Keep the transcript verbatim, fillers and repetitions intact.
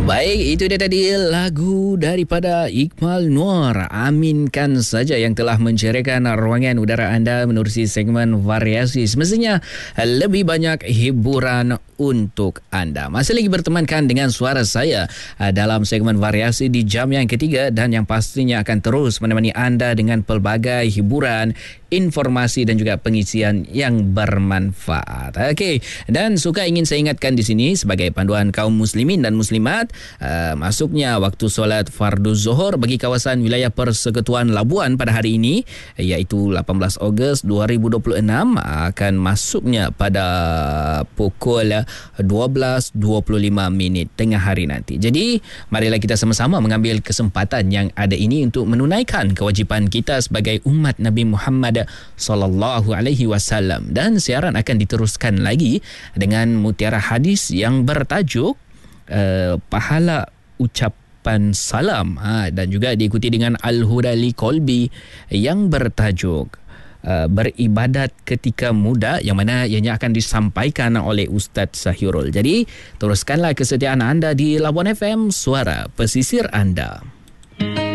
Baik, itu dia tadi lagu daripada Iqmal Noor. Aminkan saja yang telah menceriakan ruangan udara anda menerusi segmen variasi. Semestinya lebih banyak hiburan untuk anda. Masih lagi bertemankan dengan suara saya dalam segmen variasi di jam yang ketiga dan yang pastinya akan terus menemani anda dengan pelbagai hiburan, informasi dan juga pengisian yang bermanfaat. Okey, dan suka ingin saya ingatkan di sini sebagai panduan kaum muslimin dan muslimat, uh, masuknya waktu solat fardu zuhur bagi kawasan wilayah Persekutuan Labuan pada hari ini iaitu lapan belas Ogos dua ribu dua puluh enam akan masuknya pada pukul dua belas dua puluh lima minit tengah hari nanti. Jadi, marilah kita sama-sama mengambil kesempatan yang ada ini untuk menunaikan kewajipan kita sebagai umat Nabi Muhammad sallallahu alaihi wasallam, dan siaran akan diteruskan lagi dengan mutiara hadis yang bertajuk uh, pahala ucapan salam, ha, dan juga diikuti dengan Al-Hudali Kolbi yang bertajuk uh, beribadat ketika muda, yang mana ianya akan disampaikan oleh Ustaz Sahirul. Jadi teruskanlah kesetiaan anda di Labuan F M, suara pesisir anda.